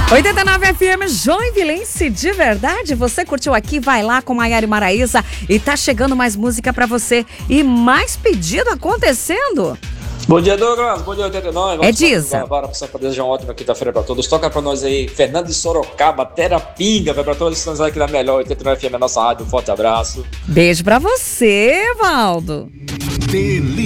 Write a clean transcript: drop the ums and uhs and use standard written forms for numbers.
89 FM Joinvilense, de verdade. Você curtiu aqui? Vai lá com Maiara e Maraísa e tá chegando mais música pra você e mais pedido acontecendo. Bom dia, Douglas. Bom dia, 89. É Diza. Para desejar uma ótima quinta-feira pra todos. Toca pra nós aí, Fernando de Sorocaba, Terapinga. Vai pra todos os estamos aqui da melhor 89 FM, a nossa rádio. Um forte abraço. Beijo pra você, Valdo.